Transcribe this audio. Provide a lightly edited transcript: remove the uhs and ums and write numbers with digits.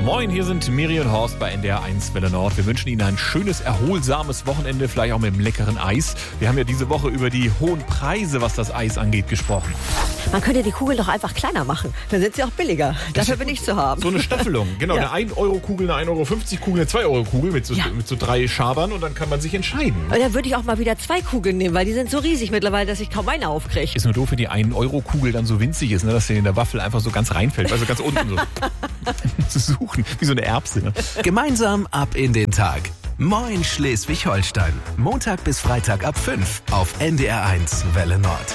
Moin, hier sind Miri und Horst bei NDR 1 Welle Nord. Wir wünschen Ihnen ein schönes, erholsames Wochenende, vielleicht auch mit einem leckeren Eis. Wir haben ja diese Woche über die hohen Preise, was das Eis angeht, gesprochen. Man könnte die Kugeln doch einfach kleiner machen. Dann sind sie auch billiger. Dafür bin ich zu haben. So eine Staffelung, genau. Ja. Eine 1-Euro-Kugel, eine 1,50-Euro-Kugel, eine 2-Euro-Kugel mit so 3 Schabern und dann kann man sich entscheiden. Und dann würde ich auch mal wieder 2 Kugeln nehmen, weil die sind so riesig mittlerweile, dass ich kaum eine aufkriege. Ist nur doof, wenn die 1-Euro-Kugel dann so winzig ist, ne, dass sie in der Waffel einfach so ganz reinfällt. Also ganz unten so. Zu suchen, wie so eine Erbse. Ne? Gemeinsam ab in den Tag. Moin Schleswig-Holstein. Montag bis Freitag ab 5 auf NDR 1 Welle Nord.